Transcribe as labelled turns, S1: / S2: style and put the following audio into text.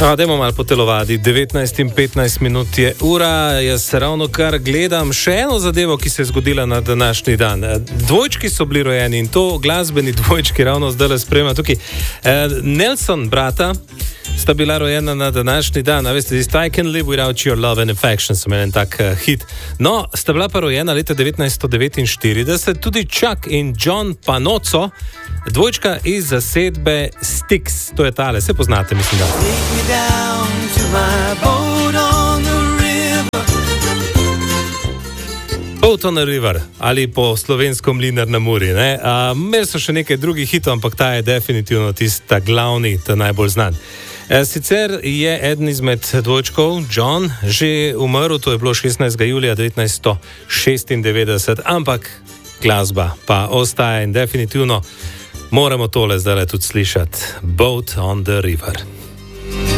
S1: Dajmo malo potelovati, 19 in 15 minut je ura, jaz se ravno kar gledam še eno zadevo, ki se je zgodila na današnji dan. Dvojčki so bili rojeni in to glasbeni dvojčki ravno zdaj le spremlja tukaj. Nelson brata sta bila rojena na današnji dan, a veste, I Can't Live Without Your Love and Affection, sem en tak hit. No, sta bila pa rojena leta 1949, tudi Chuck in John Panozzo, dvojčka iz zasedbe Styx, to je tale, se poznate, mislim da. Boat on the River, ali po slovensko Mlinar na Muri, ne? Imeli so še nekaj drugih hitov, ampak ta je definitivno tista glavni, ta najbolj znan. Sicer je eden izmed dvojčkov, John, že umrl, to je bilo 16. julija 1996, ampak glasba pa ostaja in definitivno moramo tole zdaj tudi slišati. Boat on the River.